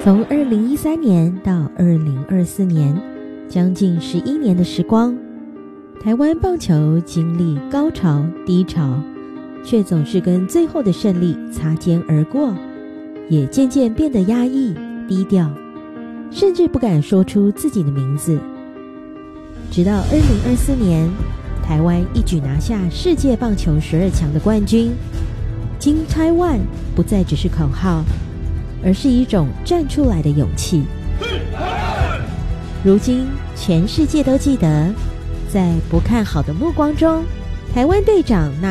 从2013年到2024年，将近11年的时光，台湾棒球经历高潮低潮，却总是跟最后的胜利擦肩而过，也渐渐变得压抑低调，甚至不敢说出自己的名字。直到2024年，台湾一举拿下世界棒球12强的冠军，金台湾不再只是口号，而是一种站出来的勇气。如今全世界都记得，在不看好的目光中，台湾队长那